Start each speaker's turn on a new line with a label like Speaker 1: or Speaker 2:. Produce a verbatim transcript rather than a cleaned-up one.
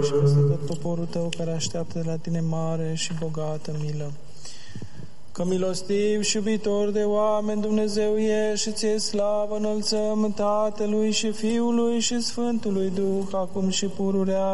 Speaker 1: și peste tot poporul tău care așteaptă de la tine mare și bogată milă. Că milostiv și iubitor de oameni Dumnezeu ești și ție slavă înălțăm Tatălui și Fiului și Sfântului Duh, acum și pururea